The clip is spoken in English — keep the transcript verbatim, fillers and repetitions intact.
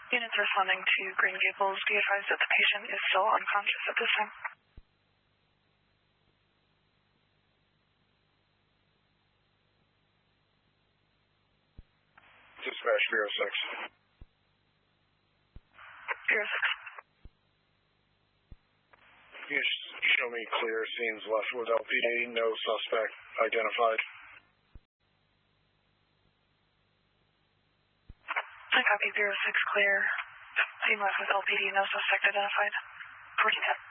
Units responding to Green Gables, be advised that the patient is still unconscious at this time. Dispatch Bureau six. Bureau six. You show me clear scenes left with L P D, no suspect identified. I copy Bureau six clear. Scene left with L P D, no suspect identified. fourteen ten.